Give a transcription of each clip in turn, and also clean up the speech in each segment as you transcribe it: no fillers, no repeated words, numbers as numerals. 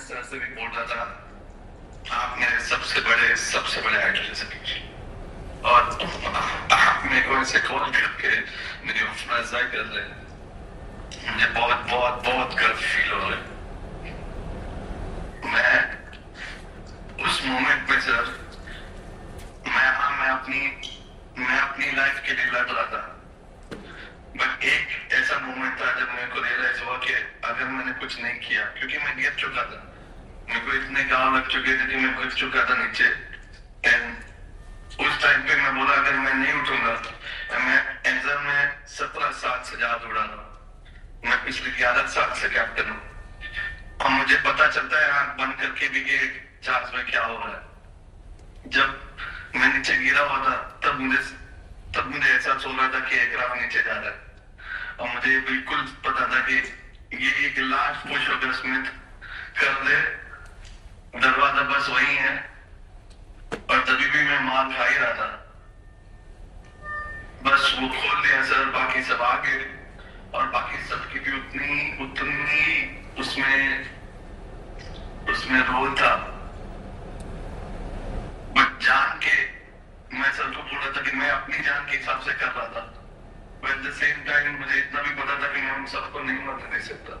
इस तरह से भी बोल रहा था, आप मेरे सबसे बड़े आइडल हैं और आप मेरे को ऐसे कॉल करके मेरी हौसला अफजाई कर रहे हैं। मुझे बहुत बहुत बहुत गर्व फील हो रहा है। मैं उस मोमेंट में सर, मैं अपनी लाइफ के लिए लड़ रहा था, बट एक ऐसा मोमेंट था जब मेरे को रियलाइज हुआ कि अगर मैंने कुछ नहीं किया, क्योंकि मैं गिर चुका था, मेरे को इतने गाँव लग चुके थे कि मैं गिर चुका था नीचे। एंड उस टाइम पे मैं बोला अगर मैं नहीं उठूंगा, मैं एग्जाम में 17 साल से ज्यादा उड़ा रहा हूँ, मैं पिछले 11 साल से कैप्टन हूँ और मुझे पता चलता है आंख बंद करके भी कि चार्ज में क्या हो रहा है। जब मैं नीचे गिरा हुआ था तब मुझे एहसास हो रहा था कि एग्राम नीचे जा रहा है और मुझे बिल्कुल पता था कि ये एक लास्ट पुश होगा, स्मिथ कर दे, दरवाजा बस वही है। और तभी भी मैं मार खा ही रहा था, बस वो खोल दिया सर, बाकी सब आगे और बाकी सबकी भी उतनी उसमें रोल था। बट जान के मैं सर को बोला था कि मैं अपनी जान के हिसाब से कर रहा था, but at the same time मुझे इतना भी पता था कि मैं उन सबको नहीं मरने दे सकता।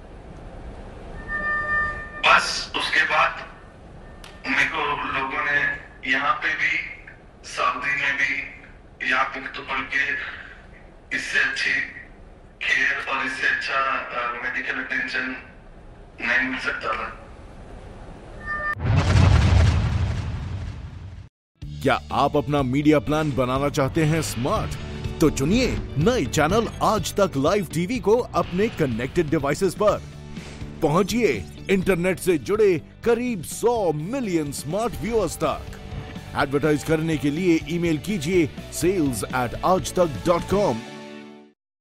बस उसके बाद मेरे को लोगों ने यहाँ पे भी, सऊदी में भी, यहाँ पे तो पढ़ के इससे अच्छी केयर और इससे अच्छा मेडिकल अटेंशन नहीं मिल सकता था। क्या आप अपना मीडिया प्लान बनाना चाहते हैं स्मार्ट? तो चुनिए नए चैनल आज तक लाइव टीवी को अपने कनेक्टेड डिवाइसेस पर। पहुंचिए इंटरनेट से जुड़े करीब 100 मिलियन स्मार्ट व्यूअर्स तक। एडवर्टाइज करने के लिए ईमेल कीजिए sales@aajtak.com